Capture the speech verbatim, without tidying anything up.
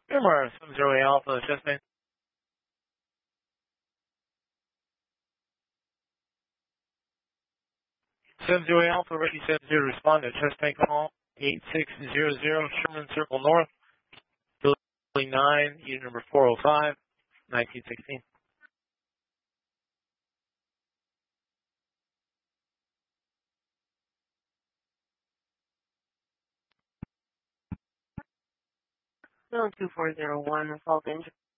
Remember, seven zero eight Alpha, testing. seven zero eight Alpha, ready seven zero, respond to test tank call eight six zero zero, Sherman Circle North, Philly nine, unit number four oh five, nineteen sixteen. Zone two four zero one, assault injury.